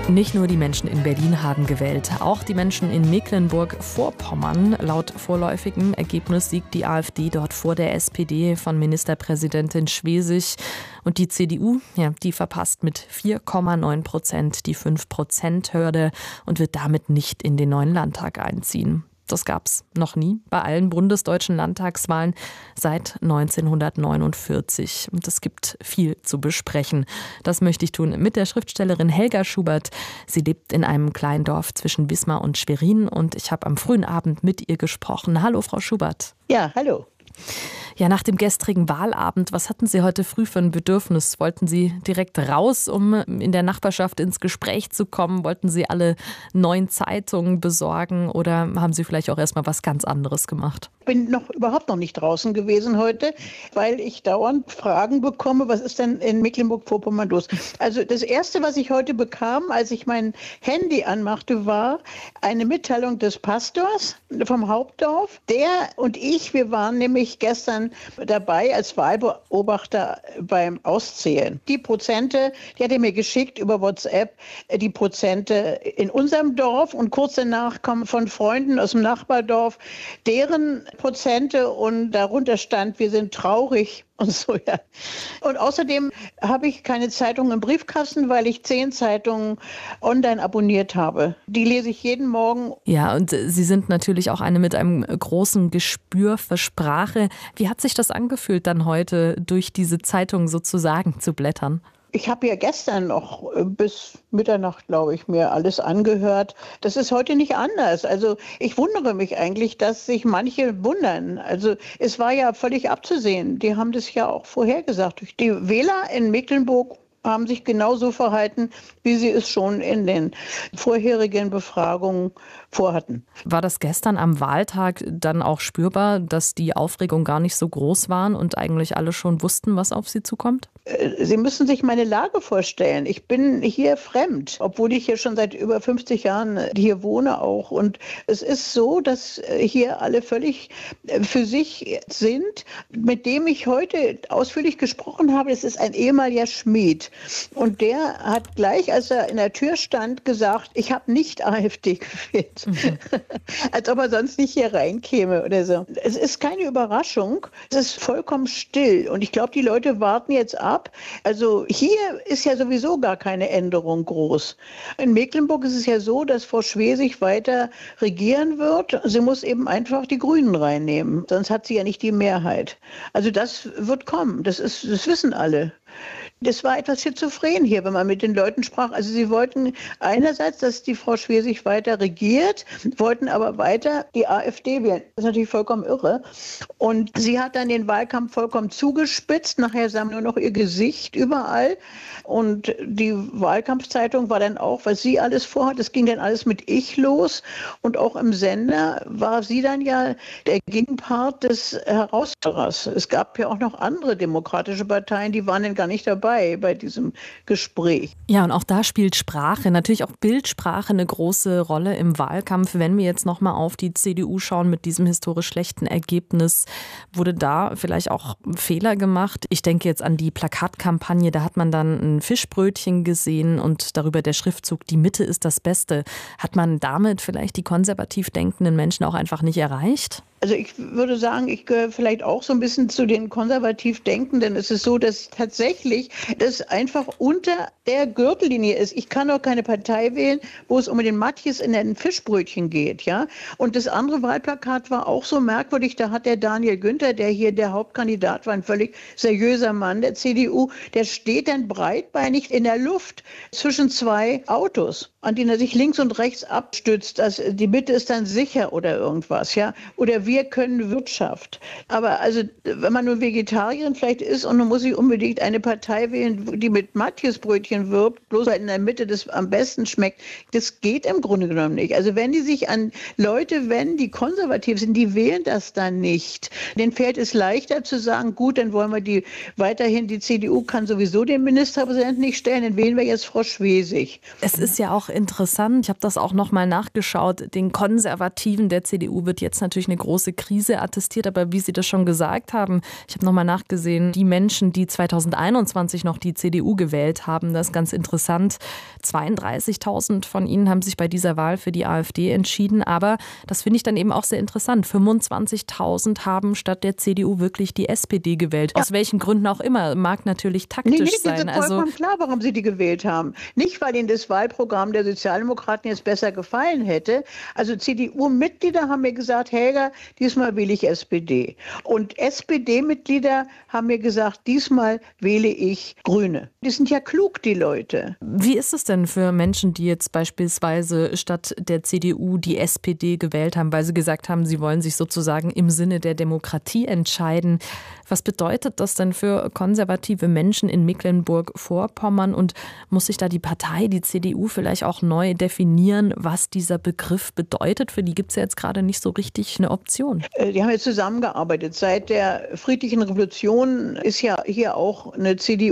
Nicht nur die Menschen in Berlin haben gewählt, auch die Menschen in Mecklenburg-Vorpommern. Laut vorläufigem Ergebnis siegt die AfD dort vor der SPD von Ministerpräsidentin Schwesig. Und die CDU, die verpasst mit 4,9% die 5%-Hürde und wird damit nicht in den neuen Landtag einziehen. Das gab's noch nie bei allen bundesdeutschen Landtagswahlen seit 1949. Und es gibt viel zu besprechen. Das möchte ich tun mit der Schriftstellerin Helga Schubert. Sie lebt in einem kleinen Dorf zwischen Wismar und Schwerin und ich habe am frühen Abend mit ihr gesprochen. Hallo, Frau Schubert. Ja, hallo. Ja, nach dem gestrigen Wahlabend, was hatten Sie heute früh für ein Bedürfnis? Wollten Sie direkt raus, um in der Nachbarschaft ins Gespräch zu kommen? Wollten Sie alle 9 Zeitungen besorgen oder haben Sie vielleicht auch erstmal was ganz anderes gemacht? Ich bin überhaupt noch nicht draußen gewesen heute, weil ich dauernd Fragen bekomme, was ist denn in Mecklenburg-Vorpommern los? Also das Erste, was ich heute bekam, als ich mein Handy anmachte, war eine Mitteilung des Pastors vom Hauptdorf. Der und ich, wir waren nämlich gestern dabei als Wahlbeobachter beim Auszählen. Die Prozente, die hat er mir geschickt über WhatsApp, die Prozente in unserem Dorf und kurz danach kommen von Freunden aus dem Nachbardorf deren Prozente und darunter stand, wir sind traurig und so, ja. Und außerdem habe ich keine Zeitung im Briefkasten, weil ich 10 Zeitungen online abonniert habe. Die lese ich jeden Morgen. Ja, und Sie sind natürlich auch eine mit einem großen Gespür für Sprache. Wie hat sich das angefühlt, dann heute durch diese Zeitung sozusagen zu blättern? Ich habe ja gestern noch bis Mitternacht, glaube ich, mir alles angehört. Das ist heute nicht anders. Also ich wundere mich eigentlich, dass sich manche wundern. Also es war ja völlig abzusehen. Die haben das ja auch vorhergesagt. Die Wähler in Mecklenburg haben sich genauso verhalten, wie sie es schon in den vorherigen Befragungen vorhatten. War das gestern am Wahltag dann auch spürbar, dass die Aufregung gar nicht so groß waren und eigentlich alle schon wussten, was auf sie zukommt? Sie müssen sich meine Lage vorstellen. Ich bin hier fremd, obwohl ich hier schon seit über 50 Jahren hier wohne auch. Und es ist so, dass hier alle völlig für sich sind. Mit dem ich heute ausführlich gesprochen habe, das ist ein ehemaliger Schmied. Und der hat gleich, als er in der Tür stand, gesagt, ich habe nicht AfD gewählt. Als ob er sonst nicht hier reinkäme oder so. Es ist keine Überraschung. Es ist vollkommen still. Und ich glaube, die Leute warten jetzt ab. Also hier ist ja sowieso gar keine Änderung groß. In Mecklenburg ist es ja so, dass Frau Schwesig weiter regieren wird. Sie muss eben einfach die Grünen reinnehmen. Sonst hat sie ja nicht die Mehrheit. Also das wird kommen. Das wissen alle. Das war etwas schizophren hier, wenn man mit den Leuten sprach. Also sie wollten einerseits, dass die Frau Schwesig weiter regiert, wollten aber weiter die AfD wählen. Das ist natürlich vollkommen irre. Und sie hat dann den Wahlkampf vollkommen zugespitzt. Nachher sah man nur noch ihr Gesicht überall. Und die Wahlkampfzeitung war dann auch, was sie alles vorhat, das ging dann alles mit Ich los. Und auch im Sender war sie dann ja der Gegenpart des Herausforderers. Es gab ja auch noch andere demokratische Parteien, die waren dann gar nicht dabei bei diesem Gespräch. Ja, und auch da spielt Sprache, natürlich auch Bildsprache eine große Rolle im Wahlkampf. Wenn wir jetzt nochmal auf die CDU schauen mit diesem historisch schlechten Ergebnis, wurde da vielleicht auch Fehler gemacht? Ich denke jetzt an die Plakatkampagne, da hat man dann ein Fischbrötchen gesehen und darüber der Schriftzug, die Mitte ist das Beste. Hat man damit vielleicht die konservativ denkenden Menschen auch einfach nicht erreicht? Also ich würde sagen, ich gehöre vielleicht auch so ein bisschen zu den konservativ Denkenden. Es ist so, dass tatsächlich das einfach unter der Gürtellinie ist. Ich kann auch keine Partei wählen, wo es um den Matjes in den Fischbrötchen geht, ja. Und das andere Wahlplakat war auch so merkwürdig. Da hat der Daniel Günther, der hier der Hauptkandidat war, ein völlig seriöser Mann der CDU, der steht dann breitbeinig in der Luft zwischen 2 Autos, an denen er sich links und rechts abstützt. Die Mitte ist dann sicher oder irgendwas, ja. Oder wir können Wirtschaft. Aber also, wenn man nur Vegetarierin vielleicht ist und man muss sich unbedingt eine Partei wählen, die mit Matjesbrötchen wirbt, bloß weil in der Mitte das am besten schmeckt, das geht im Grunde genommen nicht. Also wenn die sich an Leute wenden, die konservativ sind, die wählen das dann nicht. Denen fällt es leichter zu sagen, gut, dann wollen wir die CDU kann sowieso den Ministerpräsidenten nicht stellen, dann wählen wir jetzt Frau Schwesig. Es ist ja auch interessant. Ich habe das auch noch mal nachgeschaut. Den Konservativen der CDU wird jetzt natürlich eine große Krise attestiert. Aber wie Sie das schon gesagt haben, ich habe noch mal nachgesehen, die Menschen, die 2021 noch die CDU gewählt haben, das ist ganz interessant. 32.000 von ihnen haben sich bei dieser Wahl für die AfD entschieden. Aber das finde ich dann eben auch sehr interessant. 25.000 haben statt der CDU wirklich die SPD gewählt. Ja. Aus welchen Gründen auch immer. Mag natürlich taktisch sein. Es ist vollkommen klar, warum sie die gewählt haben. Nicht, weil ihnen das Wahlprogramm der Sozialdemokraten jetzt besser gefallen hätte. Also CDU-Mitglieder haben mir gesagt, Helga, diesmal wähle ich SPD. Und SPD-Mitglieder haben mir gesagt, diesmal wähle ich Grüne. Die sind ja klug, die Leute. Wie ist es denn für Menschen, die jetzt beispielsweise statt der CDU die SPD gewählt haben, weil sie gesagt haben, sie wollen sich sozusagen im Sinne der Demokratie entscheiden? Was bedeutet das denn für konservative Menschen in Mecklenburg-Vorpommern und muss sich da die Partei, die CDU, vielleicht auch neu definieren, was dieser Begriff bedeutet? Für die gibt es ja jetzt gerade nicht so richtig eine Option. Die haben jetzt zusammengearbeitet. Seit der friedlichen Revolution ist ja hier auch eine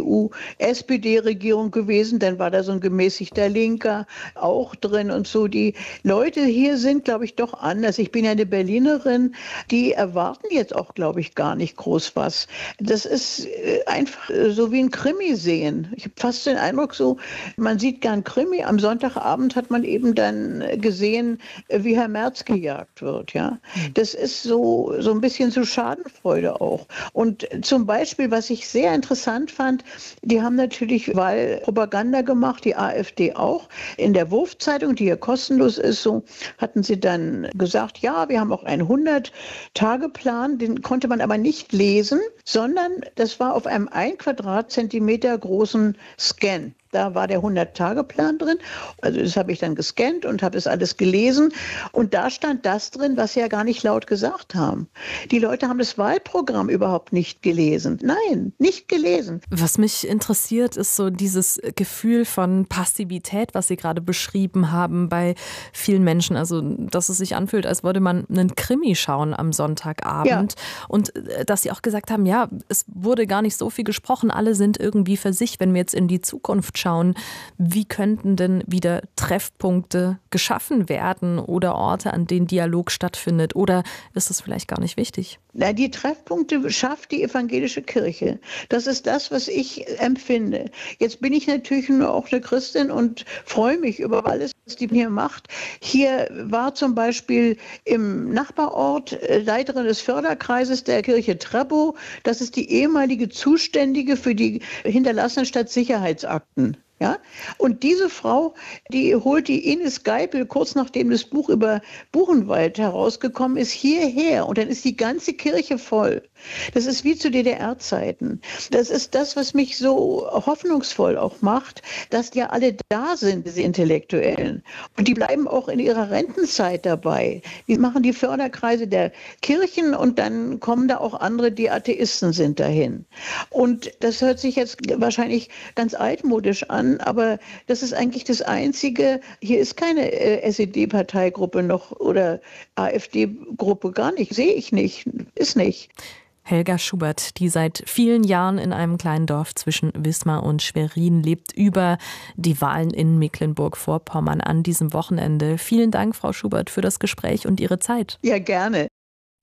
CDU-SPD-Regierung gewesen. Dann war da so ein gemäßigter Linker auch drin und so. Die Leute hier sind, glaube ich, doch anders. Ich bin ja eine Berlinerin. Die erwarten jetzt auch, glaube ich, gar nicht groß was. Das ist einfach so wie ein Krimi sehen. Ich habe fast den Eindruck, so man sieht gern Krimi. Am Sonntagabend hat man eben dann gesehen, wie Herr Merz gejagt wird. Ja, das ist so ein bisschen zu Schadenfreude auch. Und zum Beispiel, was ich sehr interessant fand, die haben natürlich Wahlpropaganda gemacht, die AfD auch. In der Wurf-Zeitung, die ja kostenlos ist, so hatten sie dann gesagt, ja, wir haben auch einen 100-Tage-Plan, den konnte man aber nicht lesen, sondern das war auf einem 1 Quadratzentimeter großen Scan. Da war der 100-Tage-Plan drin. Also das habe ich dann gescannt und habe es alles gelesen. Und da stand das drin, was sie ja gar nicht laut gesagt haben. Die Leute haben das Wahlprogramm überhaupt nicht gelesen. Nein, nicht gelesen. Was mich interessiert, ist so dieses Gefühl von Passivität, was Sie gerade beschrieben haben bei vielen Menschen. Also, dass es sich anfühlt, als würde man einen Krimi schauen am Sonntagabend. Ja. Und dass Sie auch gesagt haben, ja, es wurde gar nicht so viel gesprochen. Alle sind irgendwie für sich, wenn wir jetzt in die Zukunft schauen, wie könnten denn wieder Treffpunkte geschaffen werden oder Orte, an denen Dialog stattfindet? Oder ist das vielleicht gar nicht wichtig? Na, die Treffpunkte schafft die evangelische Kirche. Das ist das, was ich empfinde. Jetzt bin ich natürlich nur auch eine Christin und freue mich über alles, was die hier macht. Hier war zum Beispiel im Nachbarort Leiterin des Förderkreises der Kirche Treppow. Das ist die ehemalige Zuständige für die hinterlassenen Stadtsicherheitsakten. Ja? Und diese Frau, die holt die Ines Geipel, kurz nachdem das Buch über Buchenwald herausgekommen ist, hierher. Und dann ist die ganze Kirche voll. Das ist wie zu DDR-Zeiten. Das ist das, was mich so hoffnungsvoll auch macht, dass ja alle da sind, diese Intellektuellen. Und die bleiben auch in ihrer Rentenzeit dabei. Die machen die Förderkreise der Kirchen und dann kommen da auch andere, die Atheisten sind, dahin. Und das hört sich jetzt wahrscheinlich ganz altmodisch an, aber das ist eigentlich das Einzige. Hier ist keine SED-Parteigruppe noch oder AfD-Gruppe, gar nicht. Sehe ich nicht, ist nicht. Helga Schubert, die seit vielen Jahren in einem kleinen Dorf zwischen Wismar und Schwerin lebt, über die Wahlen in Mecklenburg-Vorpommern an diesem Wochenende. Vielen Dank, Frau Schubert, für das Gespräch und Ihre Zeit. Ja, gerne.